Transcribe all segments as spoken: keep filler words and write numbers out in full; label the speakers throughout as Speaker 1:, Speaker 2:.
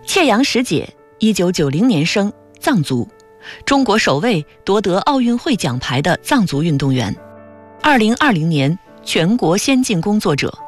Speaker 1: 切阳实姐，一九九零年生，藏族，中国首位夺得奥运会奖牌的藏族运动员。二零二零年全国先进工作者。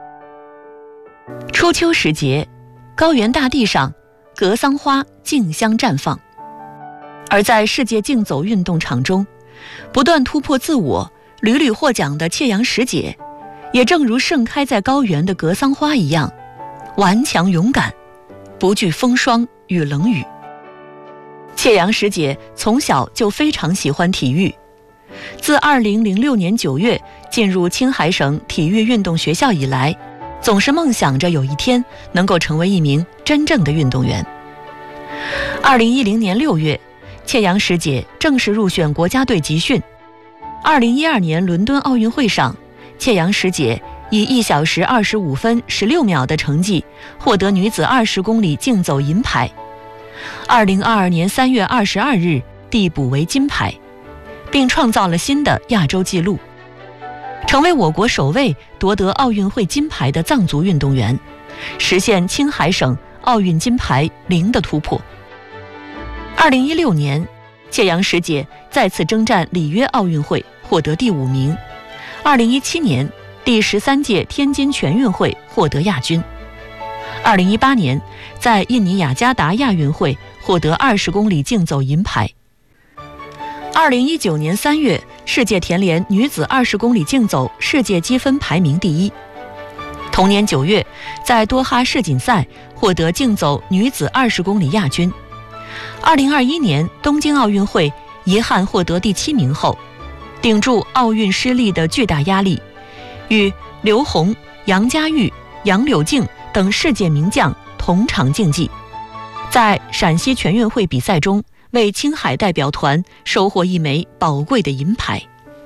Speaker 1: 初秋时节，高原大地上，格桑花竞相绽放。而在世界竞走运动场中，不断突破自我、屡屡获奖的切阳实姐，也正如盛开在高原的格桑花一样，顽强勇敢，不惧风霜与冷雨。切阳实姐从小就非常喜欢体育，自二零零六年九月进入青海省体育运动学校以来，总是梦想着有一天能够成为一名真正的运动员。二零一零年六月，切阳实姐正式入选国家队集训。二零一二年伦敦奥运会上，切阳实姐以一小时二十五分十六秒的成绩获得女子二十公里竞走银牌。二零二二年三月二十二日递补为金牌，并创造了新的亚洲纪录，成为我国首位夺得奥运会金牌的藏族运动员，实现青海省奥运金牌零的突破。二零一六年，切阳实姐再次征战里约奥运会，获得第五名。二零一七年，第十三届天津全运会获得亚军。二零一八年，在印尼雅加达亚运会获得二十公里竞走银牌。二零一九年三月，世界田联女子二十公里竞走世界积分排名第一。同年九月，在多哈世锦赛获得竞走女子二十公里亚军。二零二一年东京奥运会遗憾获得第七名后，顶住奥运失利的巨大压力，与刘虹、杨佳玉、杨柳静等世界名将同场竞技，在陕西全运会比赛中为青海代表团收获一枚宝贵的银牌。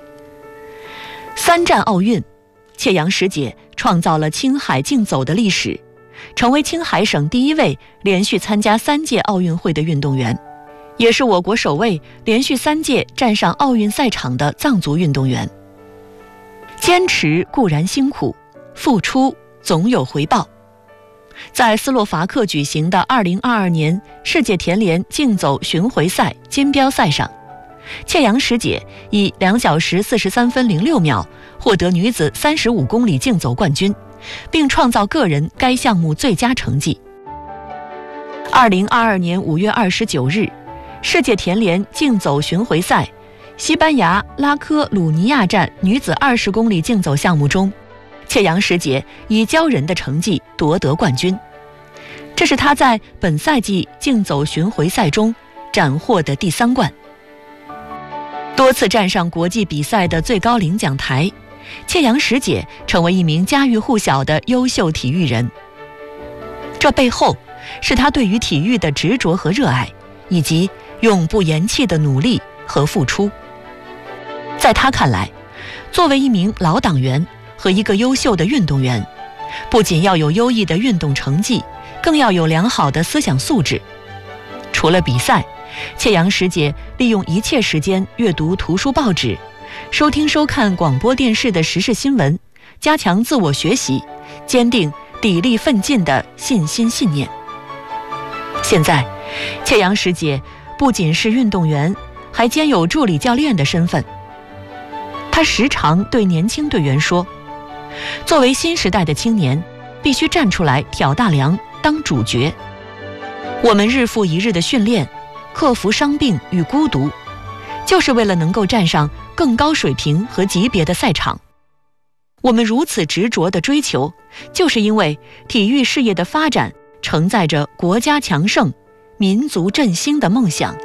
Speaker 1: 三战奥运，切阳实姐创造了青海竞走的历史，成为青海省第一位连续参加三届奥运会的运动员，也是我国首位连续三届站上奥运赛场的藏族运动员。坚持固然辛苦，付出总有回报。在斯洛伐克举行的二零二二年世界田联竞走巡回赛金标赛上，切阳实姐以两小时四十三分零六秒获得女子三十五公里竞走冠军，并创造个人该项目最佳成绩。二零二二年五月二十九日，世界田联竞走巡回赛西班牙拉科鲁尼亚站女子二十公里竞走项目中，切阳实姐以骄人的成绩夺得冠军，这是她在本赛季竞走巡回赛中斩获的第三冠。多次站上国际比赛的最高领奖台，切阳实姐成为一名家喻户晓的优秀体育人。这背后是她对于体育的执着和热爱，以及永不言弃的努力和付出。在她看来，作为一名老党员和一个优秀的运动员，不仅要有优异的运动成绩，更要有良好的思想素质。除了比赛，切阳实姐利用一切时间阅读图书报纸，收听收看广播电视的时事新闻，加强自我学习，坚定砥砺奋进的信心信念。现在，切阳实姐不仅是运动员，还兼有助理教练的身份。她时常对年轻队员说，作为新时代的青年，必须站出来挑大梁，当主角。我们日复一日的训练，克服伤病与孤独，就是为了能够站上更高水平和级别的赛场。我们如此执着的追求，就是因为体育事业的发展承载着国家强盛、民族振兴的梦想。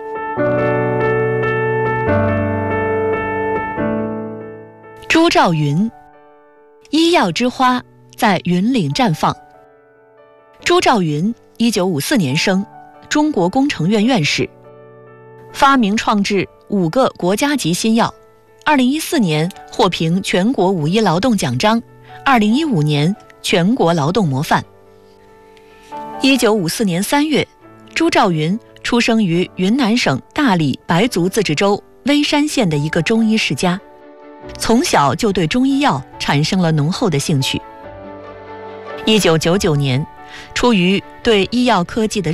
Speaker 1: 朱兆云，医药之花在云岭绽放。朱兆云，一九五四年生，中国工程院院士，发明创制五个国家级新药。二零一四年获评全国五一劳动奖章，二零一五年全国劳动模范。一九五四年三月，朱兆云出生于云南省大理白族自治州微山县的一个中医世家，从小就对中医药产生了浓厚的兴趣。一九九九年，出于对医药科技的